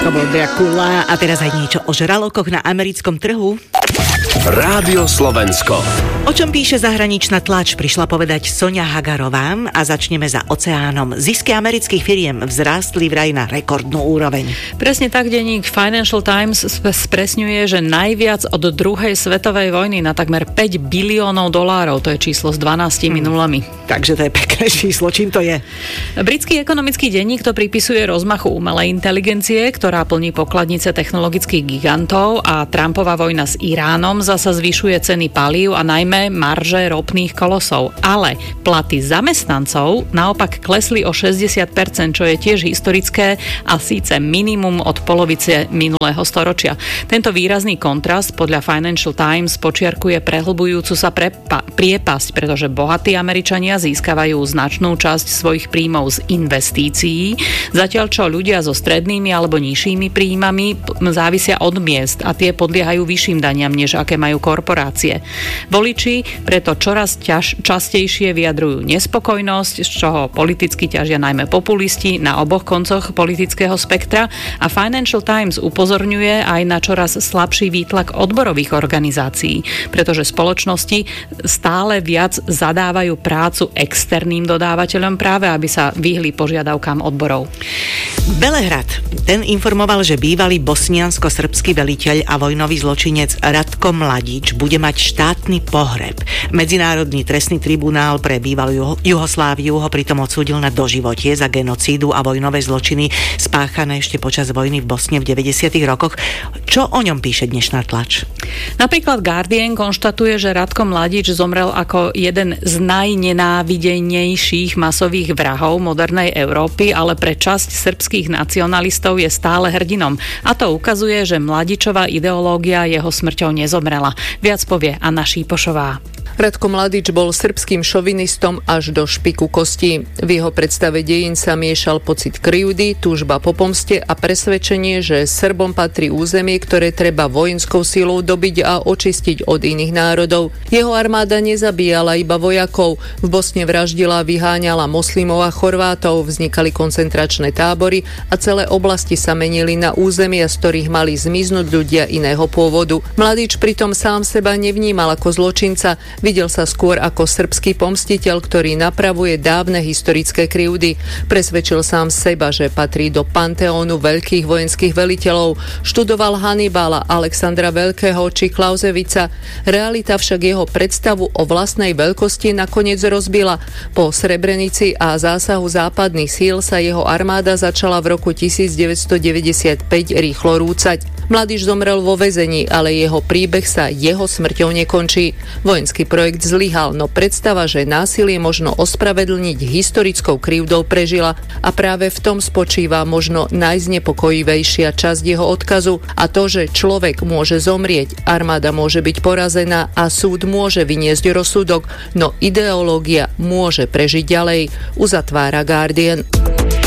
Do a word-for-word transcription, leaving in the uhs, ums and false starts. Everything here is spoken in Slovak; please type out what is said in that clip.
To bol Dracula. A teraz aj niečo o žralokoch na americkom trhu. Rádio Slovensko. O čom píše zahraničná tlač, prišla povedať Soňa Hagarová a začneme za oceánom. Zisky amerických firiem vzrástli vraj na rekordnú úroveň. Presne tak denník Financial Times spresňuje, že najviac od druhej svetovej vojny na takmer päť biliónov dolárov, to je číslo s dvanástimi nulami. Takže to je pekné číslo, čím to je? Britský ekonomický denník to pripisuje rozmachu umelej inteligencie, ktorá plní pokladnice technologických gigantov, a Trumpova vojna s Iránom zasa zvyšuje ceny palív a najmä marže ropných kolosov. Ale platy zamestnancov naopak klesli o šesťdesiat percent, čo je tiež historické a síce minimum od polovice minulého storočia. Tento výrazný kontrast podľa Financial Times počiarkuje prehlbujúcu sa prepa- priepasť, pretože bohatí Američania získavajú značnú časť svojich príjmov z investícií, zatiaľ čo ľudia so strednými alebo nižšími príjmami závisia od miest a tie podliehajú vyšším daniam, než aké majú korporácie. Voliči preto čoraz ťaž, častejšie vyjadrujú nespokojnosť, z čoho politicky ťažia najmä populisti na oboch koncoch politického spektra, a Financial Times upozorňuje aj na čoraz slabší výtlak odborových organizácií, pretože spoločnosti stále viac zadávajú prácu externým dodávateľom práve, aby sa vyhli požiadavkám odborov. Belehrad, ten informoval, že bývalý bosniansko-srbský veliteľ a vojnový zločinec Ratko Mladič bude mať štátny pohreb. Medzinárodný trestný tribunál pre bývalú Jugosláviu ho pritom odsúdil na doživotie za genocídu a vojnové zločiny spáchané ešte počas vojny v Bosne v deväťdesiatych rokoch. Čo o ňom píše dnešná tlač? Napríklad Guardian konštatuje, že Ratko Mladič zomrel ako jeden z najnenávidenejších masových vrahov modernej Európy, ale pre časť srbských nacionalistov je stále hrdinom. A to ukazuje, že Mladičová ideológia jeho smrťou nezomrela. Viac povie Anna Šípošová. Ratko Mladič bol srbským šovinistom až do špiku kostí. V jeho predstave dejín sa miešal pocit krivdy, túžba po pomste a presvedčenie, že Srbom patrí územie, ktoré treba vojenskou silou dobiť a očistiť od iných národov. Jeho armáda nezabíjala iba vojakov. V Bosne vraždila, vyháňala moslimov a Chorvátov, vznikali koncentračné tábory a celé oblasti sa menili na územia, z ktorých mali zmiznúť ľudia iného pôvodu. Mladič pritom sám seba nevnímal ako zločinca. Videl sa skôr ako srbský pomstiteľ, ktorý napravuje dávne historické krivdy. Presvedčil sám seba, že patrí do panteónu veľkých vojenských veliteľov. Študoval Hannibala, Alexandra Veľkého či Clausewitza. Realita však jeho predstavu o vlastnej veľkosti nakoniec rozbila. Po Srebrenici a zásahu západných síl sa jeho armáda začala v roku devätnásťstodeväťdesiatpäť rýchlo rúcať. Mladič zomrel vo väzení, ale jeho príbeh sa jeho smrťou nekončí. Vojenský projekt zlyhal, no predstava, že násilie možno ospravedlniť historickou krivdou, prežila, a práve v tom spočíva možno najznepokojivejšia časť jeho odkazu, a to, že človek môže zomrieť, armáda môže byť porazená a súd môže vyniesť rozsudok, no ideológia môže prežiť ďalej, uzatvára Guardian.